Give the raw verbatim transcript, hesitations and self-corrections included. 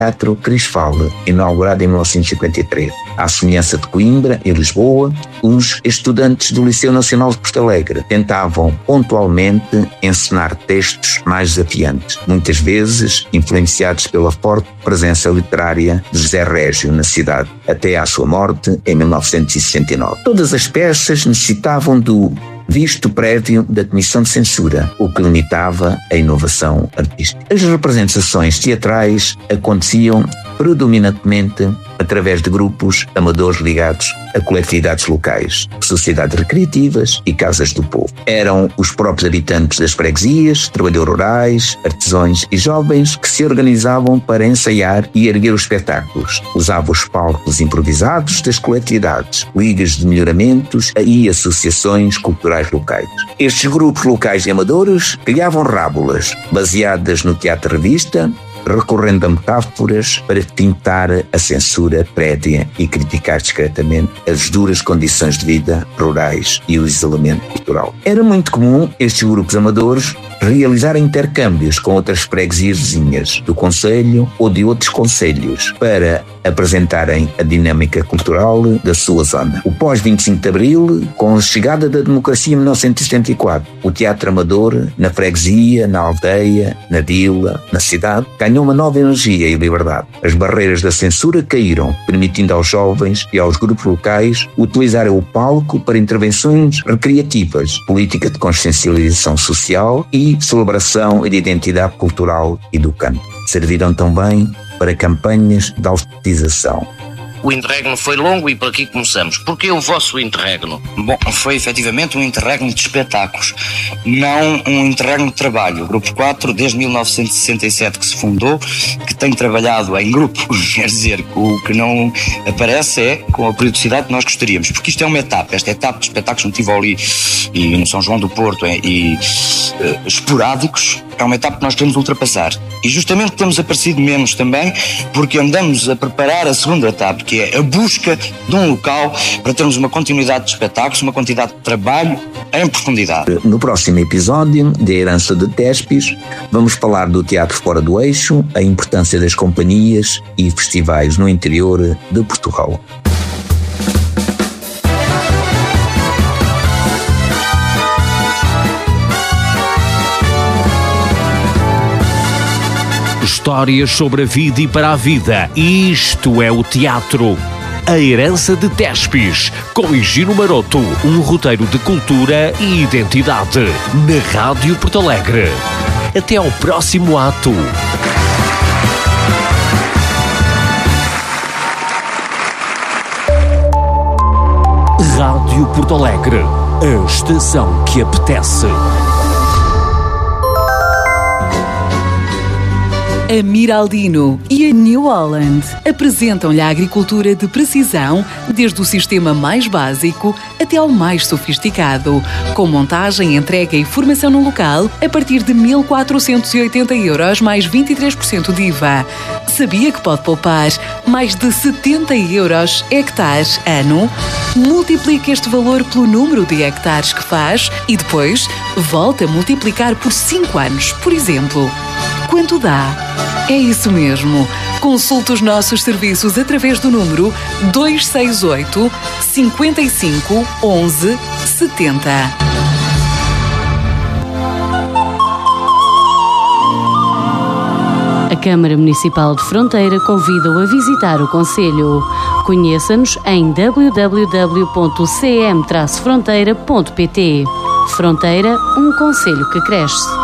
Teatro Crisfal, inaugurado em mil novecentos e cinquenta e três. À semelhança de Coimbra e Lisboa, os estudantes do Liceu Nacional de Porto Alegre tentavam pontualmente encenar textos mais desafiantes, muitas vezes influenciados pela forte presença literária de José Régio na cidade, até à sua morte em mil novecentos e sessenta e nove. Todas as peças necessitavam do visto prévio da Comissão de Censura, o que limitava a inovação artística. As representações teatrais aconteciam predominantemente através de grupos amadores ligados a coletividades locais, sociedades recreativas e casas do povo. Eram os próprios habitantes das freguesias, trabalhadores rurais, artesãos e jovens que se organizavam para ensaiar e erguer os espetáculos. Usavam os palcos improvisados das coletividades, ligas de melhoramentos e associações culturais locais. Estes grupos locais e amadores criavam rábulas baseadas no teatro-revista, recorrendo a metáforas para pintar a censura prévia e criticar discretamente as duras condições de vida rurais e o isolamento cultural. Era muito comum estes grupos amadores realizarem intercâmbios com outras freguesias vizinhas do concelho ou de outros concelhos para apresentarem a dinâmica cultural da sua zona. O pós vinte e cinco de Abril, com a chegada da democracia em mil novecentos e setenta e quatro, o teatro amador, na freguesia, na aldeia, na vila, na cidade, ganhou uma nova energia e liberdade. As barreiras da censura caíram, permitindo aos jovens e aos grupos locais utilizarem o palco para intervenções recreativas, política de consciencialização social e celebração de identidade cultural e do canto. Serviram também para campanhas de alfabetização. O interregno foi longo e por aqui começamos. Porquê o vosso interregno? Bom, foi efetivamente um interregno de espetáculos, não um interregno de trabalho. O Grupo quatro, desde mil novecentos e sessenta e sete que se fundou, que tem trabalhado em grupo, quer dizer, o que não aparece é com a periodicidade que nós gostaríamos, porque isto é uma etapa, esta etapa de espetáculos no Tivoli e no São João do Porto e, e uh, esporádicos, é uma etapa que nós queremos ultrapassar. E justamente temos aparecido menos também porque andamos a preparar a segunda etapa, que é a busca de um local para termos uma continuidade de espetáculos, uma quantidade de trabalho em profundidade. No próximo episódio de Herança de Tespes, vamos falar do teatro fora do eixo, a importância das companhias e festivais no interior de Portugal. Histórias sobre a vida e para a vida. Isto é o teatro. A Herança de Tespes, com Higino Maroto, um roteiro de cultura e identidade. Na Rádio Porto Alegre. Até ao próximo ato. Rádio Porto Alegre. A estação que apetece. A Miraldino e a New Holland apresentam-lhe a agricultura de precisão, desde o sistema mais básico até ao mais sofisticado, com montagem, entrega e formação no local a partir de mil quatrocentos e oitenta euros mais vinte e três por cento de I V A. Sabia que pode poupar mais de setenta euros hectares ano? Multiplique este valor pelo número de hectares que faz e depois volta a multiplicar por cinco anos, por exemplo. Quanto dá? É isso mesmo. Consulte os nossos serviços através do número dois seis oito, cinco cinco, onze, setenta. A Câmara Municipal de Fronteira convida-o a visitar o concelho. Conheça-nos em w w w ponto c m traço fronteira ponto p t. Fronteira, um concelho que cresce.